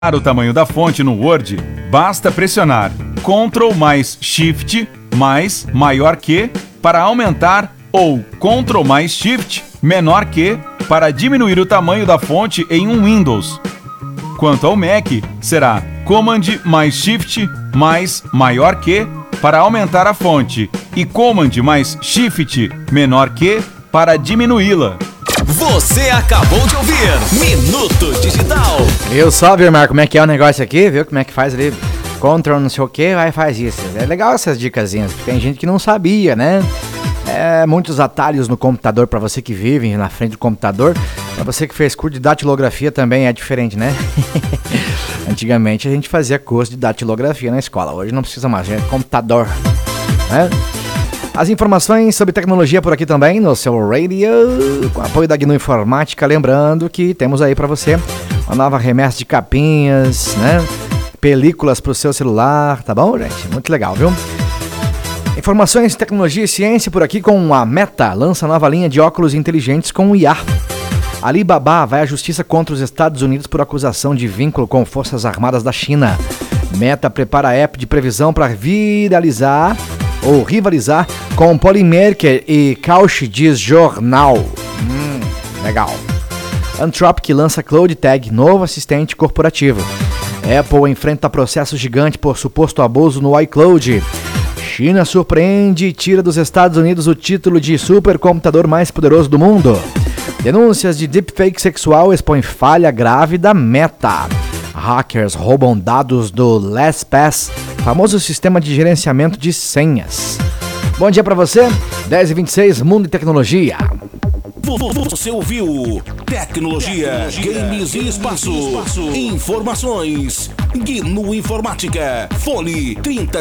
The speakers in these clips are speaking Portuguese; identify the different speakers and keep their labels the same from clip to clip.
Speaker 1: Para o tamanho da fonte no Word, basta pressionar Ctrl mais Shift mais maior que para aumentar ou Ctrl mais Shift menor que para diminuir o tamanho da fonte em um Windows. Quanto ao Mac, será Command mais Shift mais maior que para aumentar a fonte e Command mais Shift menor que para diminuí-la.
Speaker 2: Você acabou de ouvir Minuto Digital.
Speaker 3: Eu só, viu, Marco, como é que é o negócio aqui, viu? Como é que faz ali? Ctrl não sei o que, vai faz isso. É legal essas dicasinhas, porque tem gente que não sabia, né? Muitos atalhos no computador para você que vive na frente do computador. Para você que fez curso de datilografia também é diferente, né? Antigamente a gente fazia curso de datilografia na escola. Hoje não precisa mais, é computador, né? As informações sobre tecnologia por aqui também no seu radio, com apoio da GNU Informática. Lembrando que temos aí para você uma nova remessa de capinhas, né? Películas para o seu celular, tá bom, gente? Muito legal, viu? Informações, tecnologia e ciência por aqui com a Meta. Lança nova linha de óculos inteligentes com IA. Alibaba vai à justiça contra os Estados Unidos por acusação de vínculo com Forças Armadas da China. Meta prepara app de previsão para rivalizar com Polymaker e Couch diz jornal. Legal. Anthropic lança Cloud Tag, novo assistente corporativo. Apple enfrenta processo gigante por suposto abuso no iCloud. China surpreende e tira dos Estados Unidos o título de supercomputador mais poderoso do mundo. Denúncias de deepfake sexual expõem falha grave da Meta. Hackers roubam dados do LastPass, famoso sistema de gerenciamento de senhas. Bom dia pra você, 10h26, Mundo e Tecnologia.
Speaker 2: Você ouviu Tecnologia, Games e Espaço. Informações, GNU Informática. Fone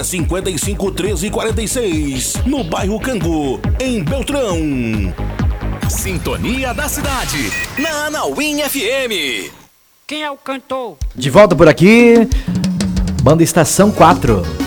Speaker 2: 3055-1346. No bairro Cango, em Beltrão. Sintonia da cidade, na Anauim FM.
Speaker 4: Quem é o cantor?
Speaker 3: De volta por aqui, Banda Estação 4.